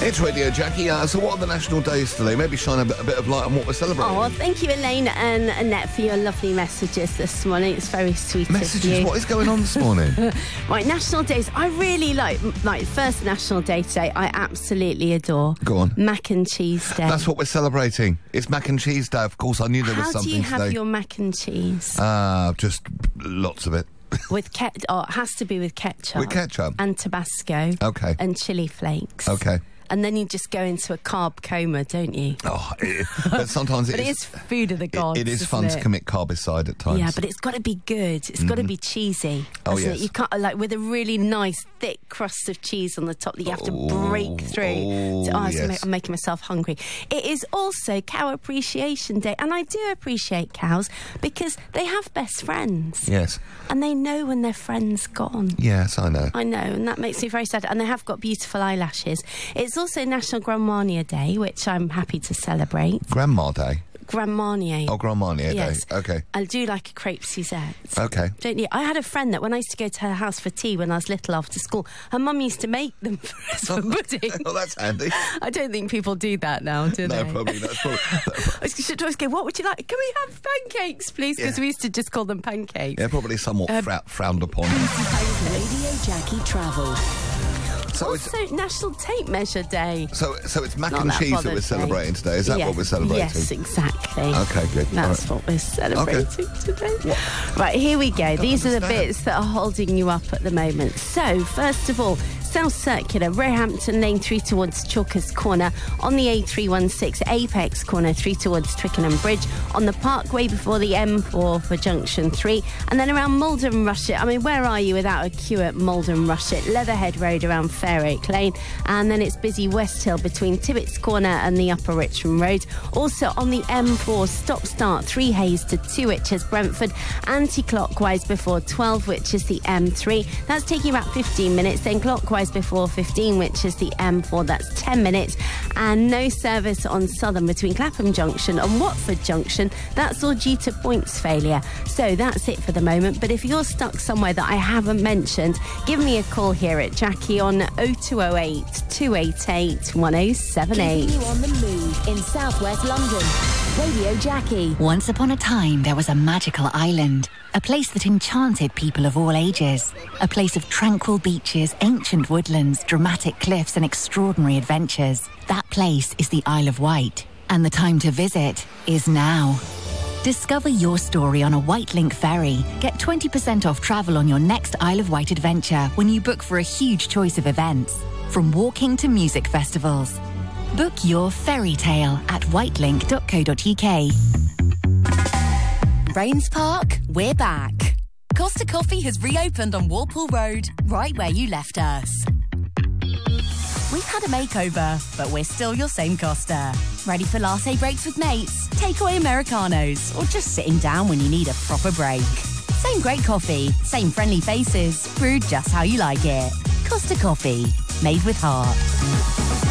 It's Radio Jackie. So what are the national days today? Maybe shine a bit of light on what we're celebrating. Oh, well, thank you, Elaine and Annette, for your lovely messages this morning. It's very sweet Messages? of you. What is going on this morning? Right, national days. I really like first national day today. I absolutely adore. Go on. Mac and cheese day. That's what we're celebrating. It's mac and cheese day. Of course, I knew there was something today. How do you have your mac and cheese? Just lots of it. With it has to be with ketchup. With ketchup? And Tabasco. Okay. And chili flakes. Okay. And then you just go into a carb coma, don't you? Oh, but sometimes it is food of the gods. It is fun to commit carbicide at times. Yeah, but it's got to be good. It's got to be cheesy. Oh, yes. You can't, with a really nice thick crust of cheese on the top that you have to break through. Yes. I'm making myself hungry. It is also Cow Appreciation Day, and I do appreciate cows because they have best friends. Yes. And they know when their friend's gone. Yes, I know. I know, and that makes me very sad. And they have got beautiful eyelashes. It's also National Grand Marnier Day, which I'm happy to celebrate. Grandma Day? Grand Marnier. Oh, Grand Marnier yes. Day. Okay. I do like a crepe Suzette. Okay. Don't you? I had a friend that when I used to go to her house for tea when I was little after school, her mum used to make them for us for pudding. Oh, that's handy. I don't think people do that now, do they? No, probably not. I should always go, what would you like? Can we have pancakes, please? Because we used to just call them pancakes. Yeah, probably somewhat frowned upon. Radio Jackie Travel. So also, National Tape Measure Day. So it's mac and cheese that we're celebrating today. Is that what we're celebrating? Yes, exactly. Okay, good. That's what we're celebrating today. What? Right, here we go. These are the bits that are holding you up at the moment. So, first of all, South Circular, Roehampton Lane through towards Chalkers Corner, on the A316 Apex Corner through towards Twickenham Bridge, on the Parkway before the M4 for Junction 3, and then around Malden Rushet. I mean, where are you without a queue at Malden Rushet? Leatherhead Road around Fair Oak Lane, and then it's busy West Hill between Tibbets Corner and the Upper Richmond Road. Also on the M4, stop-start 3 Hayes to 2 Whiches Brentford, anti-clockwise before 12, which is the M3. That's taking about 15 minutes, then clockwise before 15, which is the M4, that's 10 minutes, and no service on Southern between Clapham Junction and Watford Junction. That's all due to points failure. So that's it for the moment, but if you're stuck somewhere that I haven't mentioned, give me a call here at Jackie on 0208 288 1078. Keeping you on the move in southwest London. Radio Jackie. Once upon a time, there was a magical island, a place that enchanted people of all ages, a place of tranquil beaches, ancient woodlands, dramatic cliffs and extraordinary adventures. That place is the Isle of Wight, and the time to visit is now. Discover your story on a Wightlink ferry. Get 20% off travel on your next Isle of Wight adventure when you book for a huge choice of events, from walking to music festivals. Book your fairy tale at wightlink.co.uk. Rains Park, we're back. Costa Coffee has reopened on Walpole Road, right where you left us. We've had a makeover, but we're still your same Costa. Ready for latte breaks with mates, takeaway Americanos, or just sitting down when you need a proper break. Same great coffee, same friendly faces, brewed just how you like it. Costa Coffee, made with heart.